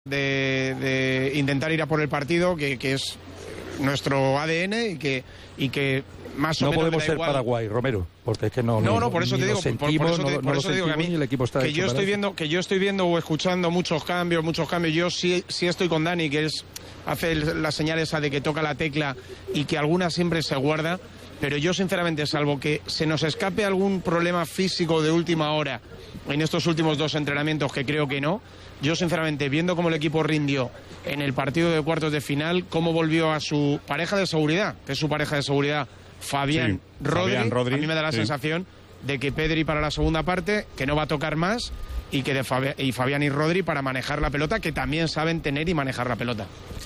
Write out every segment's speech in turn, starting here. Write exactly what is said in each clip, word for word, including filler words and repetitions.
de, de intentar ir a por el partido, que, que es nuestro A D N y que, y que más o no menos podemos ser igual. Paraguay, Romero, porque es que no no no, no por eso te digo sentimos, por, por eso te, no, por no eso te digo que a mí el equipo está que yo estoy eso. viendo que yo estoy viendo o escuchando muchos cambios muchos cambios yo sí sí estoy con Dani, que es hace la señal esa de que toca la tecla y que alguna siempre se guarda, pero yo sinceramente, salvo que se nos escape algún problema físico de última hora en estos últimos dos entrenamientos, que creo que no, yo sinceramente, viendo cómo el equipo rindió en el partido de cuartos de final, cómo volvió a su pareja de seguridad, que es su pareja de seguridad, Fabián, sí, Rodri, Fabián Rodri, a mí me da la sí. sensación de que Pedri para la segunda parte, que no va a tocar más, y que de Fabi- y Fabián y Rodri para manejar la pelota, que también saben tener y manejar la pelota.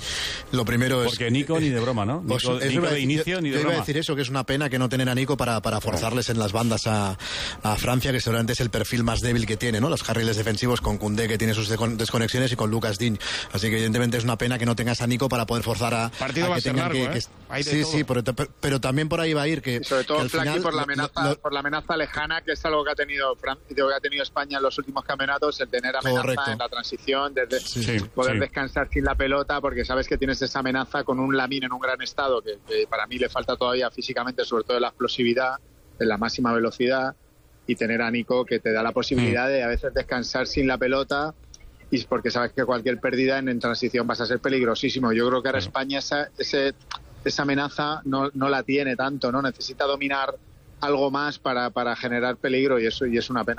Lo primero es... Porque Nico ni de broma, ¿no? Nico, Os, Nico iba, de inicio yo, ni de yo broma. iba a decir eso, que es una pena que no tener a Nico para, para forzarles en las bandas a, a Francia, que seguramente es el perfil más débil que tiene, ¿no? Los carriles defensivos con Koundé, que tiene sus desconexiones, y con Lucas Digne. Así que evidentemente es una pena que no tengas a Nico para poder forzar a, partido a va que a ser tengan largo, que... ¿eh? que sí, sí, pero, pero también por ahí va a ir que... Y sobre todo, que al Flaky, final, por la lo- amenaza lo- por la amenaza lejana, que es algo que ha tenido Fran- que ha tenido España en los últimos campeonatos, el tener amenaza Correcto. en la transición, desde Sí, poder sí. descansar sin la pelota, porque sabes que tienes esa amenaza con un Lamine en un gran estado, que, que para mí le falta todavía físicamente, sobre todo en la explosividad, en la máxima velocidad, y tener a Nico que te da la posibilidad de a veces descansar sin la pelota, y es porque sabes que cualquier pérdida en, en transición vas a ser peligrosísimo. Yo creo que ahora España esa, ese, esa amenaza no, no la tiene tanto, ¿no? Necesita dominar algo más para, para generar peligro, y eso y es una pena.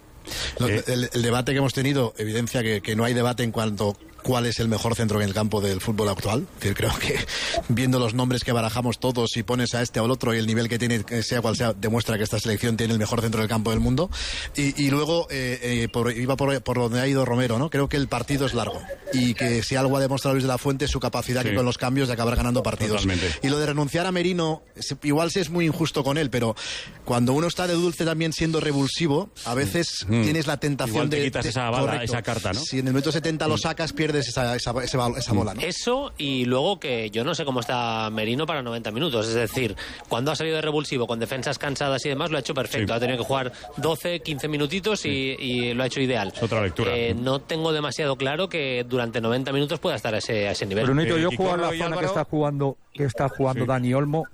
Lo- Eh. el, el debate que hemos tenido evidencia que, que no hay debate en cuanto cuál es el mejor centro en el campo del fútbol actual. Es decir, creo que viendo los nombres que barajamos todos y pones a este o al otro y el nivel que tiene, que sea cual sea, demuestra que esta selección tiene el mejor centro del campo del mundo. Y, y luego eh, eh, por, iba por, por donde ha ido Romero, ¿no? Creo que el partido es largo y que si algo ha demostrado Luis de la Fuente es su capacidad Sí. que con los cambios de acabar ganando partidos. Totalmente. Y lo de renunciar a Merino, es- igual se es muy injusto con él, pero cuando uno está de dulce también siendo revulsivo, a veces Mm. tienes la tentación Igual te de... quitas de- esa bala, correcto. esa carta, ¿no? Si en el minuto setenta lo sacas, pierdes esa, esa, esa, bal- esa bola, ¿no? Eso, y luego que yo no sé cómo está Merino para noventa minutos. Es decir, cuando ha salido de revulsivo con defensas cansadas y demás, lo ha hecho perfecto. Sí. Ha tenido que jugar doce, quince minutitos y, y lo ha hecho ideal. Es otra lectura. Eh, no tengo demasiado claro que durante noventa minutos pueda estar a ese, a ese nivel. Brunito, Eh, yo Kiko juego en la Roy, zona que Álvaro. está jugando, que está jugando Sí. Dani Olmo,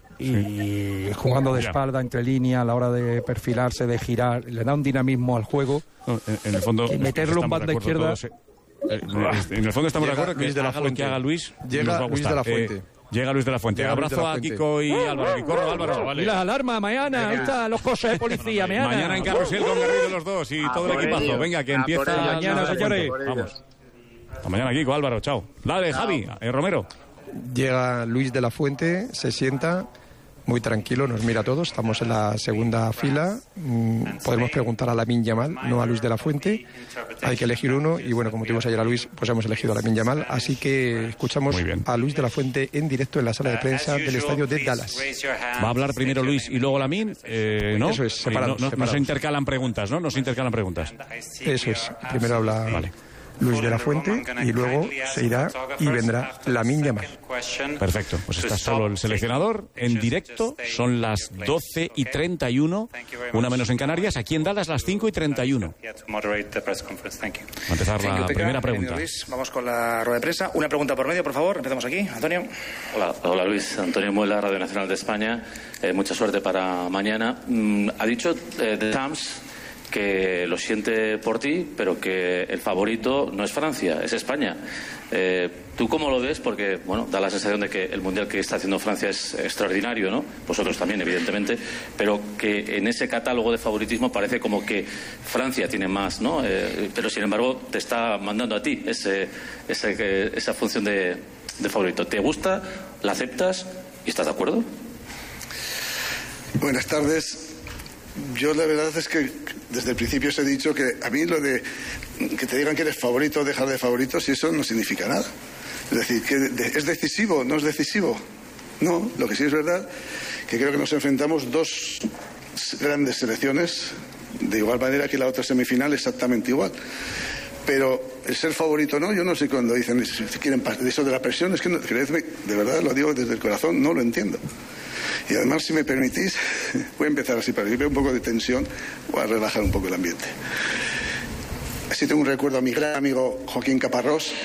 y jugando de Ya. espalda entre línea a la hora de perfilarse, de girar, le da un dinamismo al juego. No, en, en el fondo Y meterlo en estamos banda de acuerdo izquierda. todos, eh. Eh, en el fondo estamos Llega de acuerdo que Luis de la haga lo Fuente. que haga Luis. Llega nos va a Luis gustar. de la Fuente. Eh, llega Luis de la Fuente. Llega Luis de Abrazo la a Fuente. Kiko y Álvaro. Que corro, Álvaro. Vale. Y las alarmas, mañana, ahí están los cosas de policía, mañana. Mañana en Carrusel con Garrido los dos y A todo el por equipazo. ellos. Venga, que A por empieza ellos. mañana, A por señores. ellos. Vamos. Hasta mañana, Kiko, Álvaro. Chao. Dale, Javi. Eh, Romero. Llega Luis de la Fuente, se sienta muy tranquilo, nos mira a todos, estamos en la segunda fila, mm, podemos preguntar a Lamine Yamal, no a Luis de la Fuente, hay que elegir uno y bueno, como tuvimos ayer a Luis, pues hemos elegido a Lamine Yamal, así que escuchamos Muy bien. a Luis de la Fuente en directo en la sala de prensa del estadio de Dallas. Va a hablar primero Luis y luego Lamine, eh, ¿no? Eso es, Sí, separados, no, no, no separados. se intercalan preguntas, ¿no? No se intercalan preguntas. Eso es, primero habla Vale. Luis de la Fuente y luego se irá y vendrá Lamine Yamal. Perfecto, pues está solo el seleccionador en directo, son las doce y treinta y uno, una menos en Canarias, aquí en Dallas las cinco y treinta y uno. Va a empezar la primera pregunta. Luis, vamos con la rueda de prensa. Una pregunta por medio, por favor. Empezamos aquí. Antonio. Hola, hola Luis, Antonio Muela, Radio Nacional de España. Eh, mucha suerte para mañana. Mm, ha dicho eh, de Tams que lo siente por ti, pero que el favorito no es Francia, es España. Eh, ¿Tú cómo lo ves? Porque, bueno, da la sensación de que el Mundial que está haciendo Francia es extraordinario, ¿no? Vosotros también, evidentemente, pero que en ese catálogo de favoritismo parece como que Francia tiene más, ¿no? Eh, pero, sin embargo, te está mandando a ti ese, ese, que- esa función de, de favorito. ¿Te gusta? ¿La aceptas? ¿Y estás de acuerdo? Buenas tardes. Yo la verdad es que desde el principio os he dicho que a mí lo de que te digan que eres favorito o dejar de favorito, si eso no significa nada. Es decir, que de- es decisivo, no es decisivo. No, lo que sí es verdad que creo que nos enfrentamos dos grandes selecciones de igual manera que la otra semifinal exactamente igual. Pero el ser favorito no, yo no sé cuando dicen si quieren pas- eso de la presión, es que no, creedme, de verdad lo digo desde el corazón, no lo entiendo. Y además, si me permitís, voy a empezar así para que vea un poco de tensión, voy a relajar un poco el ambiente. Así tengo un recuerdo a mi gran amigo Joaquín Caparrós,